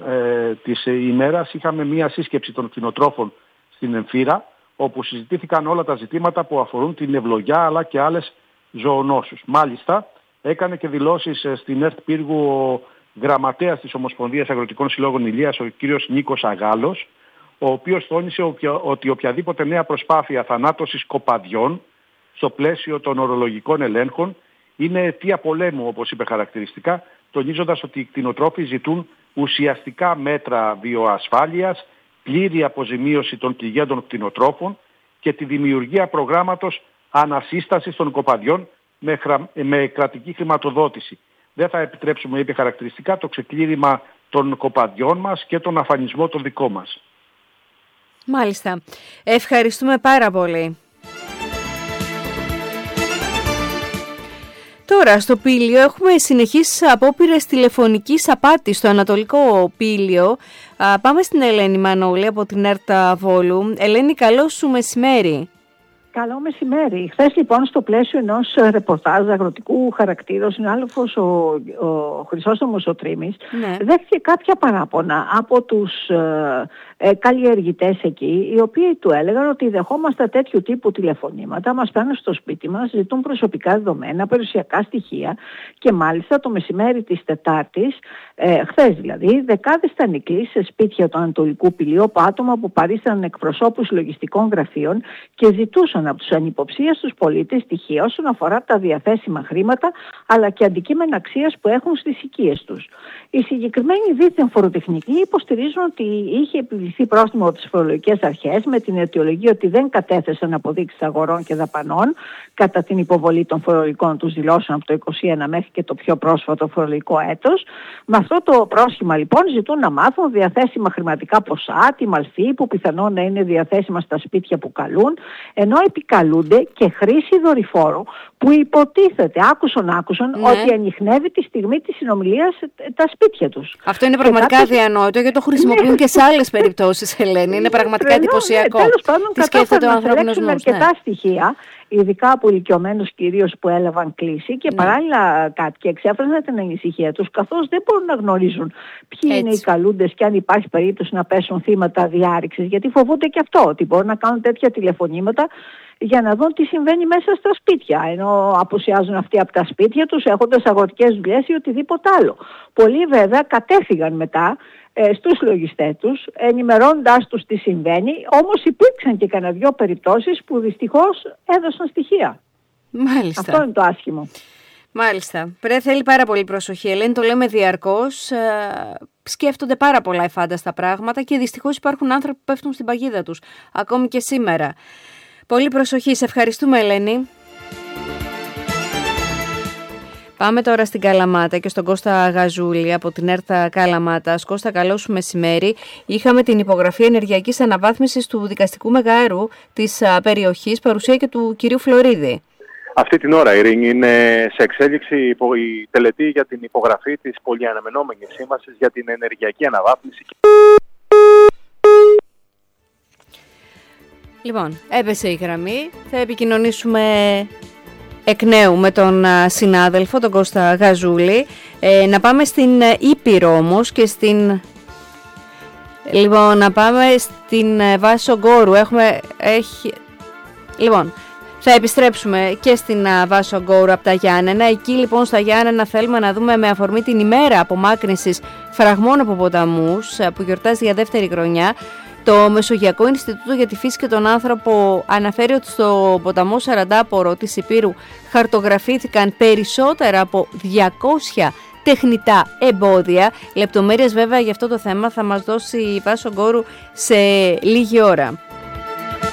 της ημέρας είχαμε μία σύσκεψη των κτηνοτρόφων στην Εμφύρα, όπου συζητήθηκαν όλα τα ζητήματα που αφορούν την ευλογιά αλλά και άλλες ζωονόσους. Μάλιστα, έκανε και δηλώσεις στην ΕΡΤ Πύργου ο γραμματέας της Ομοσπονδίας Αγροτικών Συλλόγων Ηλίας, ο κύριος Νίκος Αγάλος, ο οποίος τόνισε ότι οποιαδήποτε νέα προσπάθεια θανάτωσης κοπαδιών στο πλαίσιο των ορολογικών ελέγχων είναι αιτία πολέμου, όπως είπε χαρακτηριστικά, τονίζοντας ότι οι κτηνοτρόφοι ζητούν ουσιαστικά μέτρα βιοασφάλειας, πλήρη αποζημίωση των πληγέντων κτηνοτρόφων και τη δημιουργία προγράμματος ανασύστασης των κοπαδιών με κρατική χρηματοδότηση. Δεν θα επιτρέψουμε, είπε χαρακτηριστικά, το ξεκλήριμα των κοπαδιών μας και τον αφανισμό των δικών μας. Μάλιστα. Ευχαριστούμε πάρα πολύ. Τώρα, στο Πήλιο έχουμε συνεχείς απόπειρες τηλεφωνικής απάτης στο Ανατολικό Πήλιο. Πάμε στην Ελένη Μανώλη από την ΕΡΤ Βόλου. Ελένη, καλό σου μεσημέρι. Καλό μεσημέρι. Χθες λοιπόν στο πλαίσιο ενός ρεπορτάζ αγροτικού χαρακτήρα, ο συνάδελφος ο Χρυσόστομος ο Τρίμης δέχθηκε κάποια παράπονα από τους καλλιεργητές εκεί, οι οποίοι του έλεγαν ότι δεχόμαστε τέτοιου τύπου τηλεφωνήματα, μας παίρνουν στο σπίτι μας, ζητούν προσωπικά δεδομένα, περιουσιακά στοιχεία και μάλιστα το μεσημέρι της Τετάρτης, χθες δηλαδή, δεκάδες ήταν οι κλήσεις σε σπίτια του Ανατολικού Πηλίου από άτομα που παρίσταναν εκπροσώπους λογιστικών γραφείων και ζητούσαν από τους ανυποψίαστους πολίτες στοιχεία όσον αφορά τα διαθέσιμα χρήματα αλλά και αντικείμενα αξίας που έχουν στις οικίες τους. Οι συγκεκριμένοι δίθεν φοροτεχνικοί υποστηρίζουν ότι είχε επιβληθεί πρόστιμο από τις φορολογικές αρχές με την αιτιολογία ότι δεν κατέθεσαν αποδείξεις αγορών και δαπανών κατά την υποβολή των φορολογικών τους δηλώσεων από το 2021 μέχρι και το πιο πρόσφατο φορολογικό έτος. Με αυτό το πρόσχημα λοιπόν ζητούν να μάθουν διαθέσιμα χρηματικά ποσά, τη μαλφή που πιθανόν να είναι διαθέσιμα στα σπίτια που καλούν, ενώ επικαλούνται και χρήση δορυφόρου που υποτίθεται, άκουσαν ότι ανιχνεύει τη στιγμή της συνομιλίας τα σπίτια τους. Αυτό είναι πραγματικά αδιανόητο γιατί το χρησιμοποιούν και σε άλλες περιπτώσεις, Ελένη. Είναι πραγματικά εντυπωσιακό. Τέλος πάντων, κατάφεραν να συλλέξουν αρκετά στοιχεία, ειδικά από ηλικιωμένους κυρίως που έλαβαν κλήση και παράλληλα κάτι και εξέφρασαν την ανησυχία τους, καθώς δεν μπορούν να γνωρίζουν ποιοι είναι οι καλούντες και αν υπάρχει περίπτωση να πέσουν θύματα διάρρηξης, γιατί φοβούνται και αυτό, ότι μπορούν να κάνουν τέτοια τηλεφωνήματα για να δουν τι συμβαίνει μέσα στα σπίτια, ενώ απουσιάζουν αυτοί από τα σπίτια τους έχοντας αγροτικές δουλειές ή οτιδήποτε άλλο. Πολλοί βέβαια κατέφυγαν μετά στους λογιστές τους, ενημερώνοντάς τους τι συμβαίνει, όμως υπήρξαν και κανένα δυο περιπτώσεις που δυστυχώς έδωσαν στοιχεία. Μάλιστα. Αυτό είναι το άσχημο. Μάλιστα. Θέλει πάρα πολύ προσοχή. Ελένη, το λέμε διαρκώς. Σκέφτονται πάρα πολλά εφάνταστα πράγματα και δυστυχώς υπάρχουν άνθρωποι που πέφτουν στην παγίδα τους, ακόμη και σήμερα. Πολύ προσοχή. Σε ευχαριστούμε, Ελένη. Πάμε τώρα στην Καλαμάτα και στον Κώστα Γαζούλη από την ΕΡΤ Καλαμάτας. Κώστα, καλό σου μεσημέρι. Είχαμε την υπογραφή ενεργειακής αναβάθμισης του δικαστικού μεγάρου της περιοχής, παρουσία και του κυρίου Φλωρίδη. Αυτή την ώρα, Ειρήνη, είναι σε εξέλιξη η τελετή για την υπογραφή της πολυαναμενόμενης σύμβασης για την ενεργειακή αναβάθμιση. Λοιπόν, έπεσε η γραμμή. Θα επικοινωνήσουμε εκ νέου με τον συνάδελφο, τον Κώστα Γαζούλη. Να πάμε στην Ήπειρο όμως και στην... Λοιπόν, να πάμε στην Βάσο Γκόρου. Λοιπόν, θα επιστρέψουμε και στην Βάσο Γκόρου από τα Γιάννενα. Εκεί λοιπόν στα Γιάννενα θέλουμε να δούμε με αφορμή την ημέρα απομάκρυνσης φραγμών από ποταμούς που γιορτάζει για δεύτερη χρονιά. Το Μεσογειακό Ινστιτούτο για τη Φύση και τον Άνθρωπο αναφέρει ότι στο ποταμό Σαραντάπορο της Ηπείρου χαρτογραφήθηκαν περισσότερα από 200 τεχνητά εμπόδια. Λεπτομέρειες βέβαια για αυτό το θέμα θα μας δώσει η Βάσο Γκόρου σε λίγη ώρα.